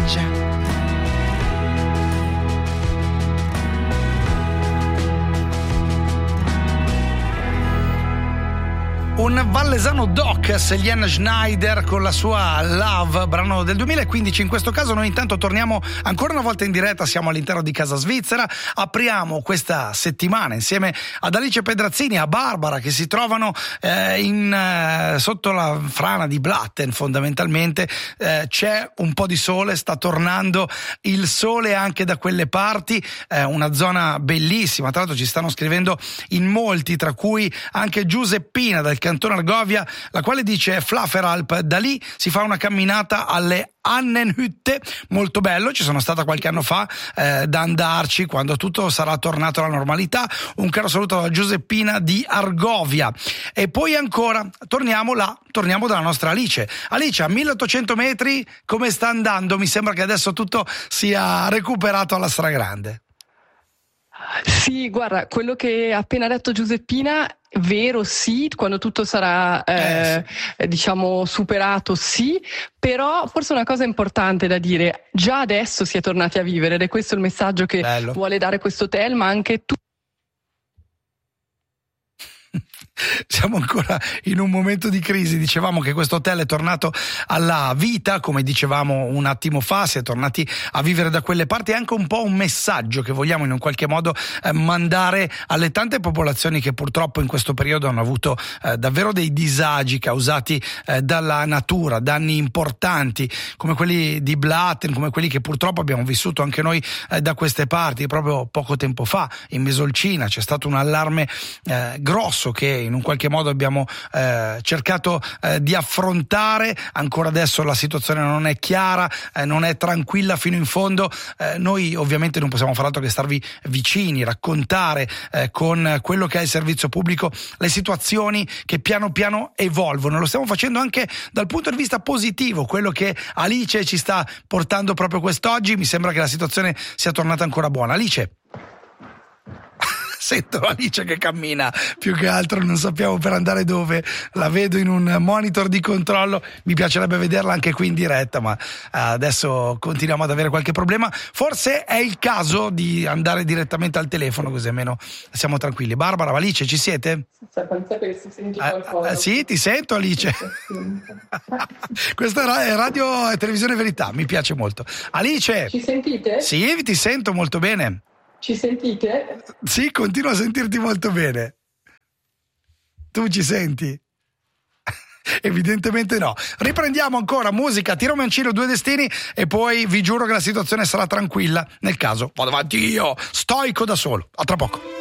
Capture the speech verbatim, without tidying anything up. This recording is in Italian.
Alice. Un vallesano doc, Selene Schneider con la sua Love, brano del duemilaquindici. In questo caso noi intanto torniamo ancora una volta in diretta, siamo all'interno di Casa Svizzera, apriamo questa settimana insieme ad Alice Pedrazzini e a Barbara che si trovano eh, in, eh, sotto la frana di Blatten fondamentalmente. Eh, c'è un po' di sole, sta tornando il sole anche da quelle parti, eh, una zona bellissima, tra l'altro ci stanno scrivendo in molti, tra cui anche Giuseppina dal Cantone Argovia, la quale dice Flafferalp, da lì si fa una camminata alle Annenhütte, molto bello, ci sono stata qualche anno fa, eh, da andarci quando tutto sarà tornato alla normalità. Un caro saluto da Giuseppina di Argovia. E poi ancora torniamo là, torniamo dalla nostra Alice. Alice, a milleottocento metri come sta andando? Mi sembra che adesso tutto sia recuperato alla stragrande. Sì, guarda, quello che ha appena detto Giuseppina, vero, sì, quando tutto sarà eh, eh, diciamo superato, sì, però forse una cosa importante da dire, già adesso si è tornati a vivere ed è questo il messaggio che Bello. vuole dare questo hotel, ma anche tu. Siamo ancora in un momento di crisi, dicevamo che questo hotel è tornato alla vita, come dicevamo un attimo fa, si è tornati a vivere da quelle parti, è anche un po' un messaggio che vogliamo in un qualche modo eh, mandare alle tante popolazioni che purtroppo in questo periodo hanno avuto eh, davvero dei disagi causati eh, dalla natura, danni importanti come quelli di Blatten, come quelli che purtroppo abbiamo vissuto anche noi eh, da queste parti. Proprio poco tempo fa in Mesolcina c'è stato un allarme eh, grosso che in un qualche modo abbiamo eh, cercato eh, di affrontare. Ancora adesso la situazione non è chiara, eh, non è tranquilla fino in fondo. Eh, noi ovviamente non possiamo far altro che starvi vicini, raccontare eh, con quello che è il servizio pubblico le situazioni che piano piano evolvono. Lo stiamo facendo anche dal punto di vista positivo, quello che Alice ci sta portando proprio quest'oggi. Mi sembra che la situazione sia tornata ancora buona. Alice? Sento Alice che cammina, più che altro non sappiamo per andare dove, la vedo in un monitor di controllo, mi piacerebbe vederla anche qui in diretta, ma adesso continuiamo ad avere qualche problema. Forse è il caso di andare direttamente al telefono, così almeno siamo tranquilli. Barbara, Alice, ci siete? Si senti qualcosa. Eh, sì, ti sento Alice. Questa è Radio e Televisione Verità, mi piace molto. Alice! Ci sentite? Sì, ti sento molto bene. Ci sentite? Sì, continuo a sentirti molto bene. Tu ci senti? Evidentemente no. Riprendiamo ancora musica, tiro mancino, due destini e poi vi giuro che la situazione sarà tranquilla. Nel caso vado avanti io, stoico da solo. A tra poco.